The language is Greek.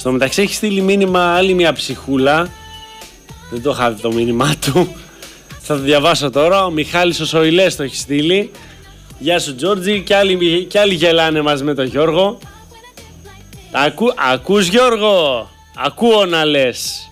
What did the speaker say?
Στο μεταξύ έχει στείλει μήνυμα άλλη μια ψυχούλα. Δεν το είχα δει το μήνυμά του. Θα το διαβάσω τώρα. Ο Μιχάλης ο Σοηλές το έχει στείλει. Γεια σου Τζόρτζι. Και άλλοι γελάνε μαζί με τον Γιώργο. Ακούς Γιώργο? Ακούω να λες.